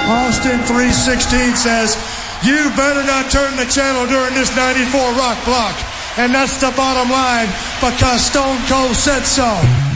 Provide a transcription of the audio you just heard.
Austin 316 says, you better not turn the channel during this 94 rock block. And that's the bottom line because Stone Cold said so.